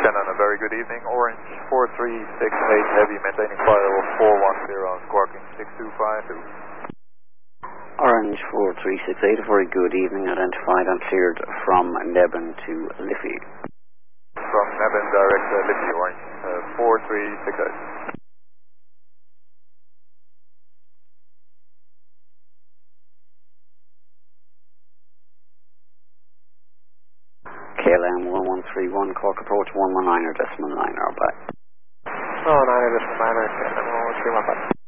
Shannon, a very good evening. Orange 4368 Heavy, maintaining flight level 410, squawking 6252. Orange 4368, a very good evening, identified and cleared from Nebben to Liffey. From Nebben direct Liffey, Orange 4368. KLM 1131, Cork approach 119er decimal 9er, bye. Oh, 9er decimal 9er, KLM 1131, bye.